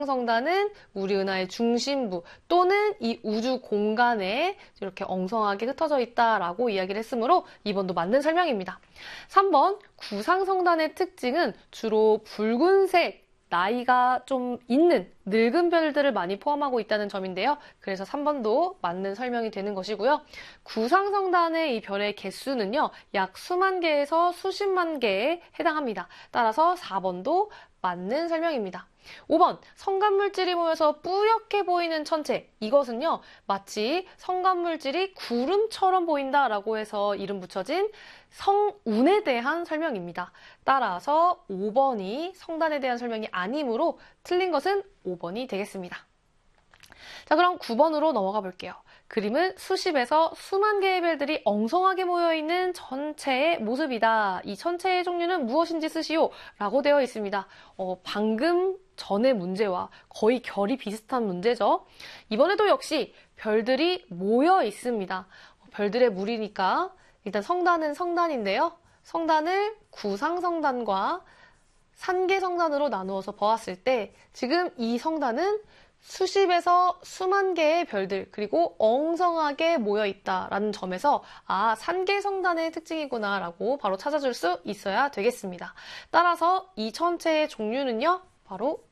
성단은 우리 은하의 중심부 또는 이 우주 공간에 이렇게 엉성하게 흩어져 있다라고 이야기를 했으므로 2번도 맞는 설명입니다. 3번 구상성단의 특징은 주로 붉은색 나이가 좀 있는 늙은 별들을 많이 포함하고 있다는 점인데요. 그래서 3번도 맞는 설명이 되는 것이고요. 구상성단의 이 별의 개수는요, 약 수만 개에서 수십만 개에 해당합니다. 따라서 4번도 맞는 설명입니다. 5번 성간물질이 모여서 뿌옇게 보이는 천체. 이것은요, 마치 성간물질이 구름처럼 보인다라고 해서 이름 붙여진 성운에 대한 설명입니다. 따라서 5번이 성단에 대한 설명이 아니므로 틀린 것은 5번이 되겠습니다. 자, 그럼 9번으로 넘어가 볼게요. 그림은 수십에서 수만 개의 별들이 엉성하게 모여있는 천체의 모습이다. 이 천체의 종류는 무엇인지 쓰시오 라고 되어 있습니다. 방금 전의 문제와 거의 결이 비슷한 문제죠. 이번에도 역시 별들이 모여 있습니다. 별들의 무리니까 일단 성단은 성단인데요. 성단을 구상성단과 산계성단으로 나누어서 보았을 때 지금 이 성단은 수십에서 수만 개의 별들 그리고 엉성하게 모여있다라는 점에서 산계성단의 특징이구나 라고 바로 찾아줄 수 있어야 되겠습니다. 따라서 이 천체의 종류는요, 바로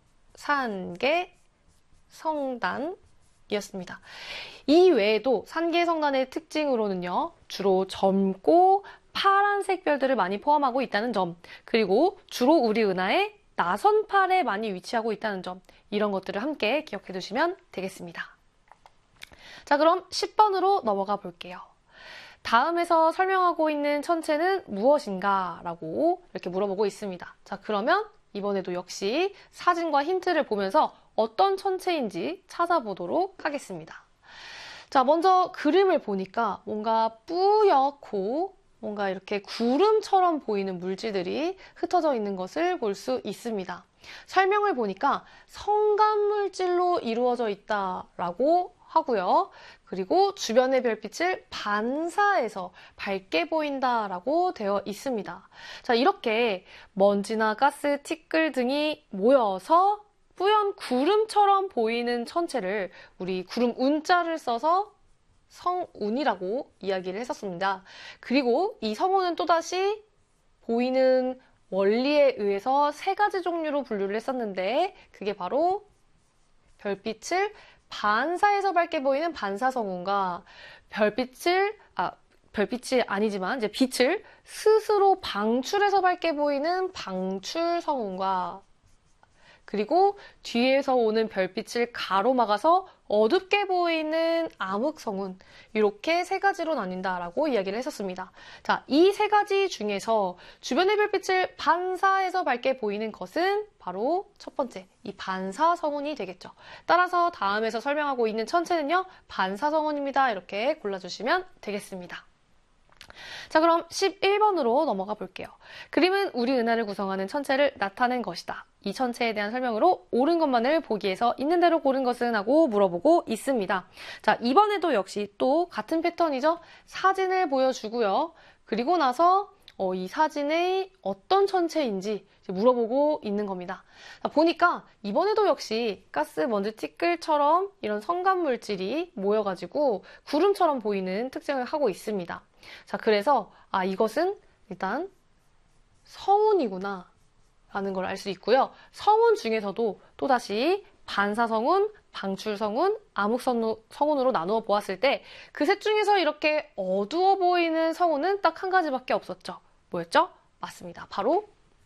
산계성단이었습니다. 이 외에도 산계성단의 특징으로는요, 주로 젊고 파란색 별들을 많이 포함하고 있다는 점, 그리고 주로 우리 은하에 나선팔에 많이 위치하고 있다는 점, 이런 것들을 함께 기억해 두시면 되겠습니다. 자, 그럼 10번으로 넘어가 볼게요. 다음에서 설명하고 있는 천체는 무엇인가? 라고 이렇게 물어보고 있습니다. 자, 그러면 이번에도 역시 사진과 힌트를 보면서 어떤 천체인지 찾아보도록 하겠습니다. 자, 먼저 그림을 보니까 뭔가 뿌옇고 뭔가 이렇게 구름처럼 보이는 물질들이 흩어져 있는 것을 볼 수 있습니다. 설명을 보니까 성간물질로 이루어져 있다라고 하고요. 그리고 주변의 별빛을 반사해서 밝게 보인다라고 되어 있습니다. 자, 이렇게 먼지나 가스, 티끌 등이 모여서 뿌연 구름처럼 보이는 천체를 우리 구름 운자를 써서 성운이라고 이야기를 했었습니다. 그리고 이 성운은 또다시 보이는 원리에 의해서 세 가지 종류로 분류를 했었는데 그게 바로 별빛을 반사해서 밝게 보이는 반사성운과 별빛이 아니지만 이제 빛을 스스로 방출해서 밝게 보이는 방출성운과 그리고 뒤에서 오는 별빛을 가로막아서 어둡게 보이는 암흑성운, 이렇게 세 가지로 나뉜다라고 이야기를 했었습니다. 자, 이 세 가지 중에서 주변의 별빛을 반사해서 밝게 보이는 것은 바로 첫 번째, 이 반사성운이 되겠죠. 따라서 다음에서 설명하고 있는 천체는요, 반사성운입니다. 이렇게 골라주시면 되겠습니다. 자, 그럼 11번으로 넘어가 볼게요. 그림은 우리 은하를 구성하는 천체를 나타낸 것이다. 이 천체에 대한 설명으로 옳은 것만을 보기에서 있는 대로 고른 것은 하고 물어보고 있습니다. 자, 이번에도 역시 또 같은 패턴이죠. 사진을 보여주고요. 그리고 나서 이 사진의 어떤 천체인지 물어보고 있는 겁니다. 자, 보니까 이번에도 역시 가스, 먼지, 티끌처럼 이런 성간물질이 모여가지고 구름처럼 보이는 특징을 하고 있습니다. 자, 그래서 이것은 일단 성운이구나 라는 걸 알 수 있고요. 성운 중에서도 또다시 반사성운, 방출성운, 암흑성운으로 나누어 보았을 때 그 셋 중에서 이렇게 어두워 보이는 성운은 딱 한 가지밖에 없었죠. 뭐였죠? 맞습니다. 바로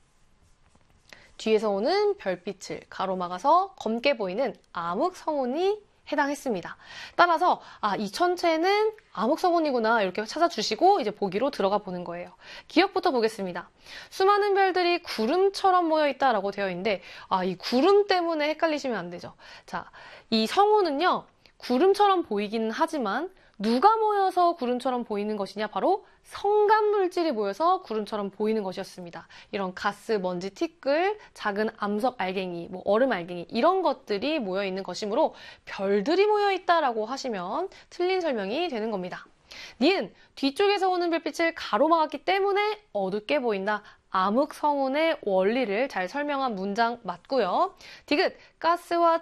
뒤에서 오는 별빛을 가로막아서 검게 보이는 암흑성운이 해당했습니다. 따라서 이 천체는 암흑성운이구나 이렇게 찾아주시고 이제 보기로 들어가 보는 거예요. 기억부터 보겠습니다. 수많은 별들이 구름처럼 모여있다라고 되어 있는데 이 구름 때문에 헷갈리시면 안 되죠. 자, 이 성운은요, 구름처럼 보이기는 하지만 누가 모여서 구름처럼 보이는 것이냐? 바로 성간물질이 모여서 구름처럼 보이는 것이었습니다. 이런 가스, 먼지, 티끌, 작은 암석 알갱이, 얼음 알갱이 이런 것들이 모여있는 것이므로 별들이 모여있다라고 하시면 틀린 설명이 되는 겁니다. 니은 뒤쪽에서 오는 별빛을 가로막았기 때문에 어둡게 보인다. 암흑성운의 원리를 잘 설명한 문장 맞고요. 디귿, 가스와